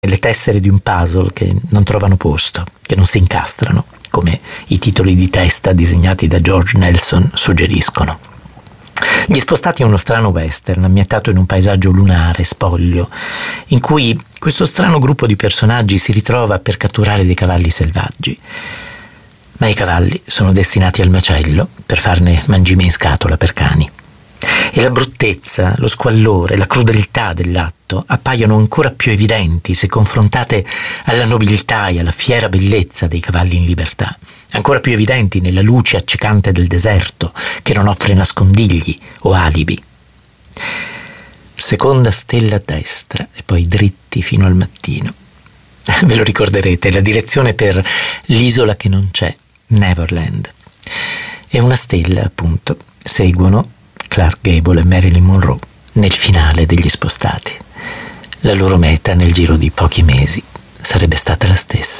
le tessere di un puzzle che non trovano posto, che non si incastrano, come i titoli di testa disegnati da George Nelson suggeriscono. Gli Spostati è uno strano western ambientato in un paesaggio lunare, spoglio, in cui questo strano gruppo di personaggi si ritrova per catturare dei cavalli selvaggi. Ma i cavalli sono destinati al macello per farne mangime in scatola per cani. E la bruttezza, lo squallore, la crudeltà dell'atto appaiono ancora più evidenti se confrontate alla nobiltà e alla fiera bellezza dei cavalli in libertà, ancora più evidenti nella luce accecante del deserto che non offre nascondigli o alibi. Seconda stella a destra e poi dritti fino al mattino. Ve lo ricorderete, la direzione per l'isola che non c'è, Neverland. E una stella, appunto, seguono Clark Gable e Marilyn Monroe nel finale degli Spostati. La loro meta nel giro di pochi mesi sarebbe stata la stessa.